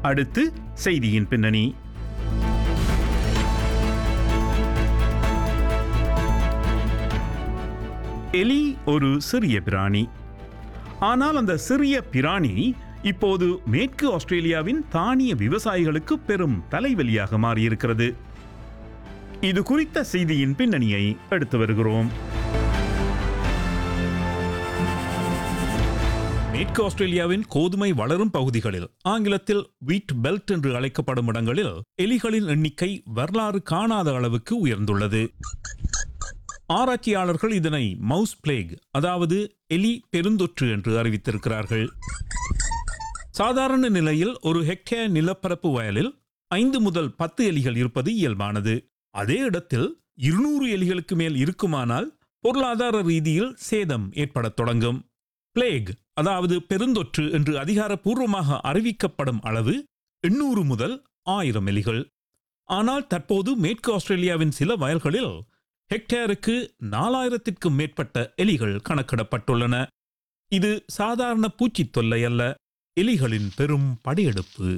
அடுத்து செய்தியின் பின்னணி. எலி ஒரு சிறிய பிராணி. ஆனால் அந்த சிறிய பிராணி இப்போது மேற்கு ஆஸ்திரேலியாவின் தானிய விவசாயிகளுக்கு பெரும் தலைவலியாக மாறியிருக்கிறது. இது குறித்த செய்தியின் பின்னணியை எடுத்து வருகிறோம். மேற்கு ஆஸ்திரேலியாவின் கோதுமை வளரும் பகுதிகளில், ஆங்கிலத்தில் வீட் பெல்ட் என்று அழைக்கப்படும் இடங்களில் எலிகளின் எண்ணிக்கை வரலாறு காணாத அளவுக்கு உயர்ந்துள்ளது. ஆராய்ச்சியாளர்கள் இதனை மவுஸ் பிளேக், அதாவது எலி பெருந்தொற்று என்று அறிவித்திருக்கிறார்கள். சாதாரண நிலையில் ஒரு ஹெக்டேர் நிலப்பரப்பு வயலில் 5 முதல் 10 எலிகள் இருப்பது இயல்பானது. அதே இடத்தில் 200 எலிகளுக்கு மேல் இருக்குமானால் பொருளாதார ரீதியில் சேதம் ஏற்படத் தொடங்கும். பிளேக், அதாவது பெருந்தொற்று என்று அதிகாரப்பூர்வமாக அறிவிக்கப்படும் அளவு 800 முதல் 1000 எலிகள். ஆனால் தற்போது மேற்கு ஆஸ்திரேலியாவின் சில வயல்களில் ஹெக்டேருக்கு 4000க்கும் மேற்பட்ட எலிகள் கணக்கிடப்பட்டுள்ளன. இது சாதாரண பூச்சி தொல்லை அல்ல, எலிகளின் பெரும் படையெடுப்பு.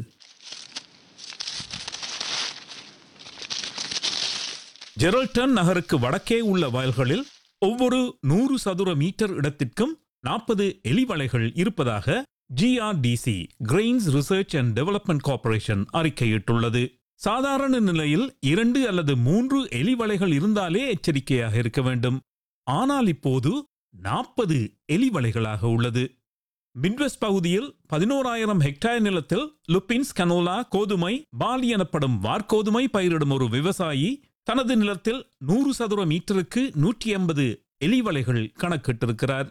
ஜெரல்டன் நகருக்கு வடக்கே உள்ள வயல்களில் ஒவ்வொரு 100 சதுர மீட்டர் இடத்திற்கும் 40 எலி வலைகள் இருப்பதாக GRDC, Grains Research and Development Corporation அறிக்கையிட்டுள்ளது. சாதாரண நிலையில் 2 அல்லது 3 எலி வலைகள் இருந்தாலே எச்சரிக்கையாக இருக்க வேண்டும். ஆனால் இப்போது 40 எலி வலைகளாக உள்ளது. மிட்வெஸ்ட் பகுதியில் 11,000 ஹெக்டேர் நிலத்தில் லுப்பின்ஸ் கனோலா கோதுமை, பாலி எனப்படும் வார்கோதுமை பயிரிடும் ஒரு விவசாயி தனது நிலத்தில் 100 சதுர மீட்டருக்கு 180 எலி வலைகள் கணக்கிட்டிருக்கிறார்.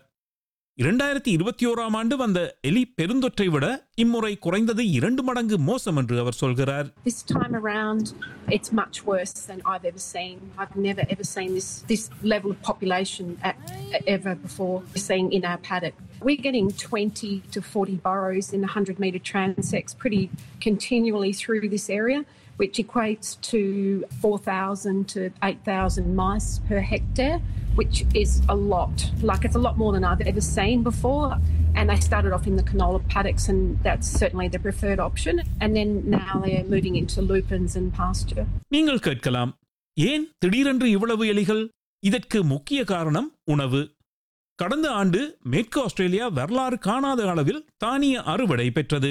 2021ஆம் ஆண்டு வந்த எலி பெருந்தொற்றை விட இம்முறை குறைந்தது 2 மடங்கு மோசம் என்று அவர் சொல்கிறார். This time around, it's much worse than I've ever seen. I've never ever seen this level of population ever before seen in our paddock. We're getting 20 to 40 burrows in 100-metre transects pretty continually through this area, which equates to 4,000 to 8,000 mice per hectare, which is a lot. Like, it's a lot more than I've ever seen before. And they started off in the canola paddocks, and that's certainly the preferred option. And then now they're moving into lupins and pasture. நீங்கள் கேட்கலாம், ஏன் திடீரென்று இவ்வளவு எலிகள்? இதற்கு முக்கிய காரணம் உணவு. கடந்த ஆண்டு மேற்கு ஆஸ்திரேலியா வரலாறு காணாத அளவில் தானிய அறுவடை பெற்றது.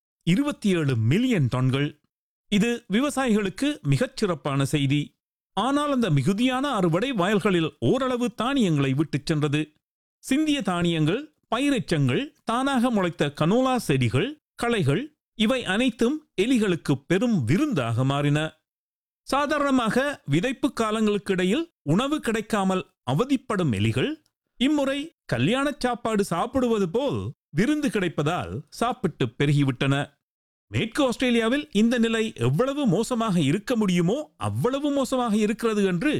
27 மில்லியன் டன்கள். இது விவசாயிகளுக்கு மிகச் சிறப்பான செய்தி. ஆனால் அந்த மிகுதியான அறுவடை வயல்களில் ஓரளவு தானியங்களை விட்டுச் சென்றது. சிந்திய தானியங்கள், பயிரெச்சங்கள், தானாக முளைத்த கனோலா செடிகள், களைகள், இவை அனைத்தும் எலிகளுக்கு பெரும் விருந்தாக மாறின. சாதாரணமாக விதைப்பு காலங்களுக்கு இடையில் உணவு கிடைக்காமல் அவதிப்படும் எலிகள் இம்முறை கல்யாண சாப்பாடு சாப்பிடுவது போல் விருந்து கிடைப்பதால் சாப்பிட்டு பெருகிவிட்டன. மேற்கு ஆஸ்திரேலியாவில் இந்த நிலை எவ்வளவு மோசமாக இருக்க முடியுமோ அவ்வளவு மோசமாக இருக்கிறது என்று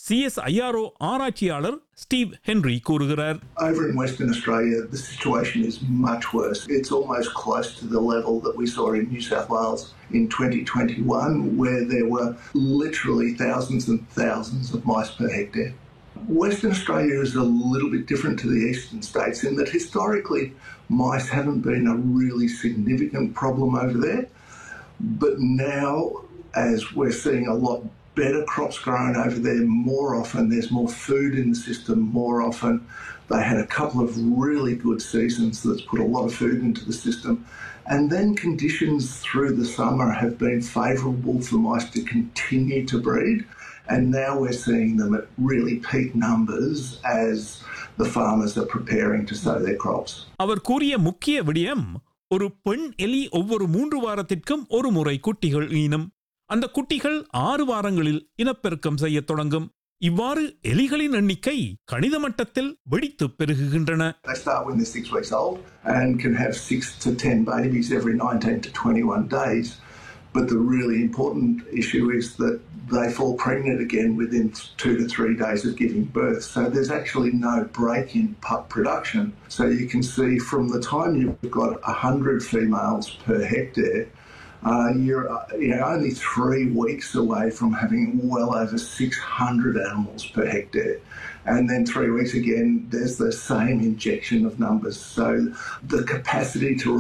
CSIRO ஆராய்ச்சியாளர் ஸ்டீவ் ஹென்ரி கூறுகிறார். Over in Western Australia, the situation is much worse. It's almost close to the level that we saw in New South Wales in 2021, where there were literally thousands and thousands of mice per hectare. Western Australia is a little bit different to the eastern states in that historically mice haven't been a really significant problem over there. But now, as we're seeing a lot better crops grown over there more often, there's more food in the system more often. They had a couple of really good seasons that's put a lot of food into the system. And then conditions through the summer have been favourable for mice to continue to breed. And now we're seeing them at really peak numbers as the farmers are preparing to sow their crops. அவர் கூறிய முக்கிய விடயம், ஒரு பெண் எலி ஒவ்வொரு 3 வாரத்திற்கும் ஒரு முறை குட்டிகள் ஈனும். அந்த குட்டிகள் 6 வாரங்களில் இனப்பெருக்கம் செய்ய தொடங்கும். இவ்வாறு எலிகளின் எண்ணிக்கை கணித மட்டத்தில் வெடித்து பெருகுகின்றன. They start when they're 6 weeks old and can have 6 to 10 babies every 19 to 21 days. But the really important issue is that they fall pregnant again within 2 to 3 days of giving birth. So there's actually no break in pup production. So you can see from the time you've got 100 females per hectare, you're only 3 weeks away from having well over 600 animals per hectare. And then 3 weeks again, there's the same injection of numbers. So the capacity to